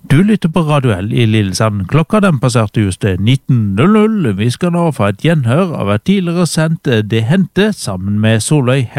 Du lytter på Radio L i Lillesand. Klokka den passerte just 19.00. Vi skal nå få et gjenhør av et tidligere sendt Det Hente sammen med Soløy